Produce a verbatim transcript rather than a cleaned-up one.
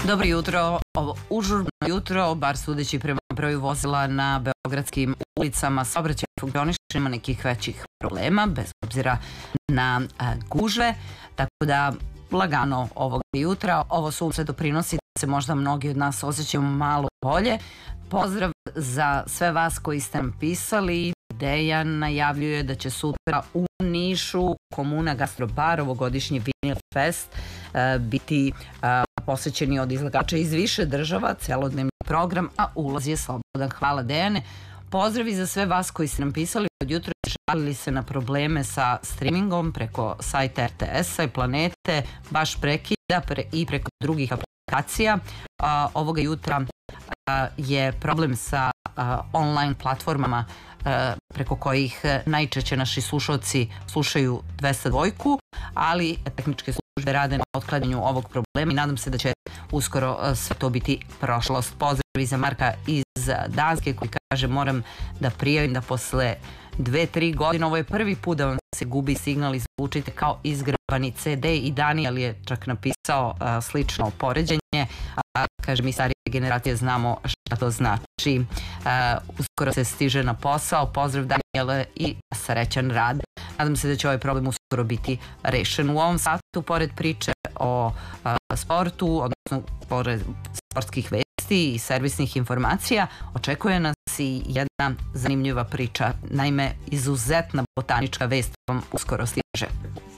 Dobro jutro, ovo užurno jutro, bar sudeći prema broju vozila na beogradskim ulicama, saobraćaj funkcioniše, nema nekih većih problema, bez obzira na a, gužve, tako da lagano ovog jutra. Ovo sunce doprinosi da se možda mnogi od nas osjećaju malo bolje. Pozdrav za sve vas koji ste nam pisali. Dejan najavljuje da će sutra u Nišu Komuna Gastrobar, ovogodišnji Vinil Fest, biti posvećeni od izlagača iz više država, celodnevni program, a ulaz je slobodan. Hvala, Dejane. Pozdravi za sve vas koji ste nam pisali od jutra, žalili se na probleme sa streamingom preko sajta R T S-a i Planete, baš prekida i preko drugih aplikacija. Ovoga jutra je problem sa online platformama preko kojih najčešće naši slušalci slušaju dvesta dva, ali tehničke službe rade na otklanjanju ovog problema i nadam se da će uskoro sve to biti prošlost. Pozdravi za Marka iz Danske koji kaže: moram da prijavim da posle dve, tri godine, ovo je prvi put da vam se gubi signal i zvučite kao izgrbani C D, i Daniel je čak napisao a, slično poređenje, a kaže mi starije generacije znamo šta to znači. A, uskoro se stiže na posao, pozdrav Daniel i srećan rad. Nadam se da će ovaj problem uskoro biti rešen. U ovom satu, pored priče o a, sportu, odnosno pored sportskih vesti i servisnih informacija, očekuje nas i jedna zanimljiva priča. Naime, izuzetna botanička vest vam uskoro stiže.